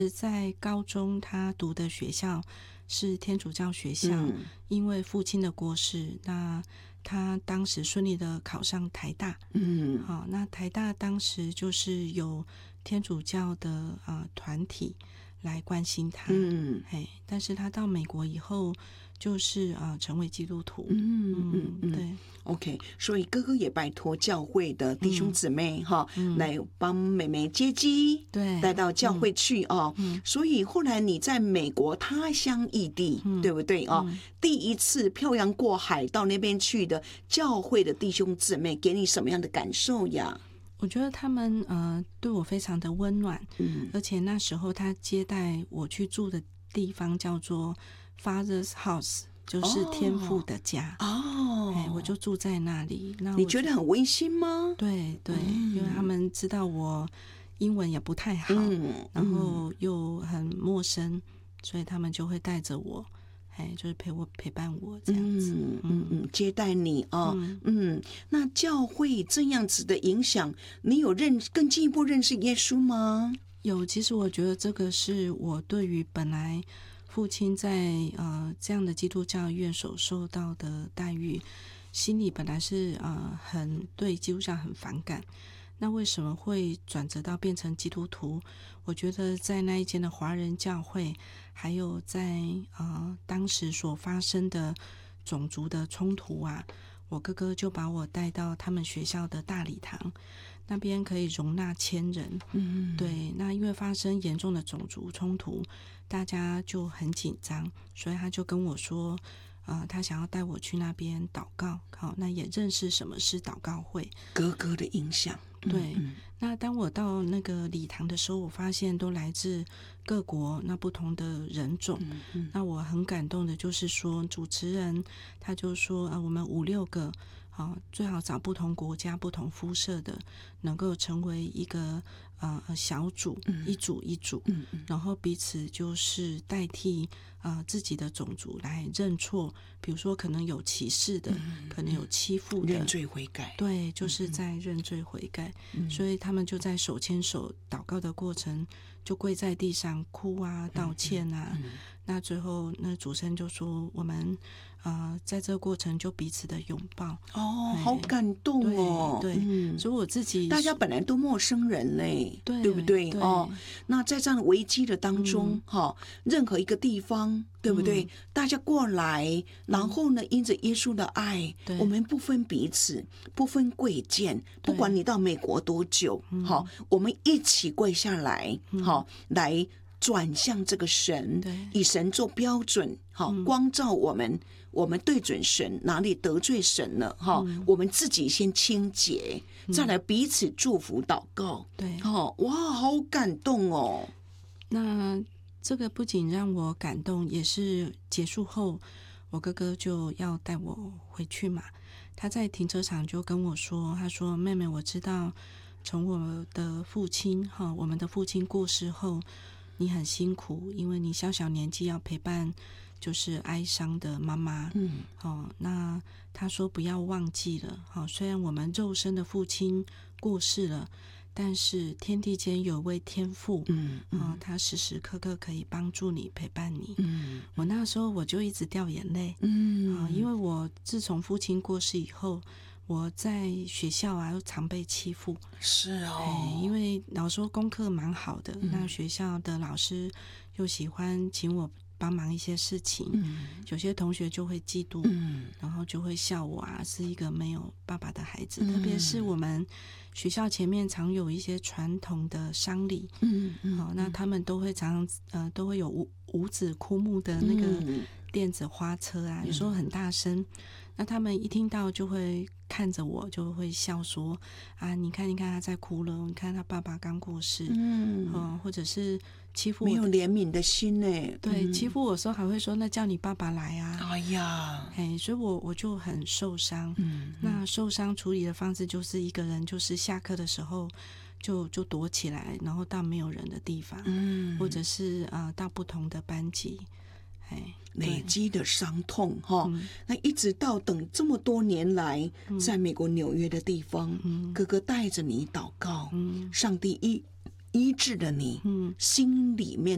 在高中他读的学校是天主教学校，因为父亲的过世，那他当时顺利的考上台大，好，那台大当时就是有天主教的团体来关心他，但是他到美国以后就是成为基督徒，对 ，OK， 所以哥哥也拜托教会的弟兄姊妹来帮妹妹接机， 对， 带到教会去所以后来你在美国他乡异地，对不对第一次漂洋过海到那边去的教会的弟兄姊妹，给你什么样的感受呀？ 我觉得他们对我非常的温暖，而且那时候他接待我去住的地方叫做 Father's House， 就是天父的家我就住在那里。那你觉得很温馨吗？ 对对，因为他们知道我英文也不太好，然后又很陌生，所以他们就会带着我。就是陪伴我这样子， 接待你那教会这样子的影响，你有更进一步认识耶稣吗？ 有，其实我觉得这个是我对于本来父亲在这样的基督教院所受到的待遇，心里本来是很对基督教很反感。那为什么会转折到变成基督徒？我觉得在那一间的华人教会，还有在当时所发生的种族的冲突我哥哥就把我带到他们学校的大礼堂，那边可以容纳1000人。对，那因为发生严重的种族冲突，大家就很紧张，所以他就跟我说他想要带我去那边祷告，好，那也认识什么是祷告会。 哥哥的影响， 对，那当我到那个礼堂的时候，我发现都来自各国那不同的人种，那我很感动的就是说，主持人他就说我们5、6个最好找不同国家不同肤色的，能够成为一个小组，一组一组，然后彼此就是代替自己的种族来认错，比如说可能有歧视的，可能有欺负的， 认罪悔改。 对，就是在认罪悔改。所以他们就在手牵手祷告的过程，就跪在地上哭道歉那最后那主持人就说我们在这个过程就彼此的拥抱。 好感动对，所以我自己大家本来都陌生人嘞，对不对？那在这样的危机的当中任何一个地方，对不对？大家过来，然后呢因着耶稣的爱，我们不分彼此，不分贵贱，不管你到美国多久我们一起跪下来来转向这个神，以神做标准光照我们，我们对准神，哪里得罪神了我们自己先清洁，再来彼此祝福祷告。 对， 哇，好感动哦。 那这个不仅让我感动，也是结束后我哥哥就要带我回去嘛，他在停车场就跟我说，他说妹妹，我知道从我的父亲我们的父亲过世后你很辛苦，因为你小年纪要陪伴就是哀伤的妈妈那他说不要忘记了虽然我们肉身的父亲过世了，但是天地间有位天父他时时刻刻可以帮助你陪伴你我那时候我就一直掉眼泪因为我自从父亲过世以后，我在学校又常被欺负。 是因为老师说功课蛮好的那学校的老师又喜欢请我帮忙一些事情有些同学就会嫉妒然后就会笑我是一个没有爸爸的孩子特别是我们学校前面常有一些传统的丧礼那他们都会都会有五子枯木的那个电子花车有时候很大声，那他们一听到就会看着我，就会笑说你看他在哭了，你看他爸爸刚过世或者是欺负我， 没有怜悯的心呢。 对，欺负我的时候还会说那叫你爸爸来哎呀所以我就很受伤那受伤处理的方式就是一个人就是下课的时候就躲起来，然后到没有人的地方或者是到不同的班级累积的伤痛那一直到等这么多年来在美国纽约的地方哥哥带着你祷告上帝医治了你心里面